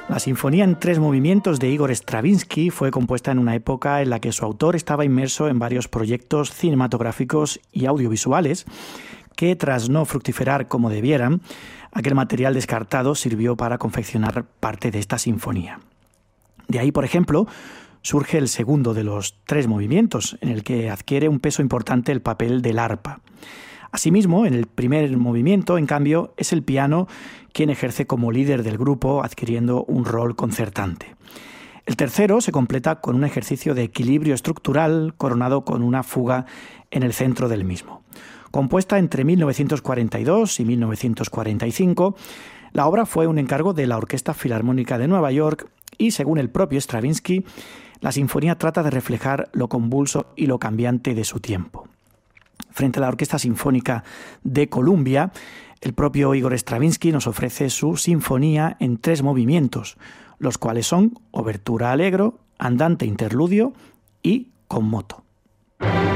La sinfonía en 3 movimientos de Igor Stravinsky fue compuesta en una época en la que su autor estaba inmerso en varios proyectos cinematográficos y audiovisuales que, tras no fructiferar como debieran, aquel material descartado sirvió para confeccionar parte de esta sinfonía. De ahí, por ejemplo, surge el segundo de los 3 movimientos, en el que adquiere un peso importante el papel del arpa. Asimismo, en el primer movimiento, en cambio, es el piano quien ejerce como líder del grupo, adquiriendo un rol concertante. El tercero se completa con un ejercicio de equilibrio estructural coronado con una fuga en el centro del mismo. Compuesta entre 1942 y 1945, la obra fue un encargo de la Orquesta Filarmónica de Nueva York y, según el propio Stravinsky, la sinfonía trata de reflejar lo convulso y lo cambiante de su tiempo. Frente a la Orquesta Sinfónica de Columbia, el propio Igor Stravinsky nos ofrece su sinfonía en 3 movimientos, los cuales son obertura allegro, andante interludio y con moto.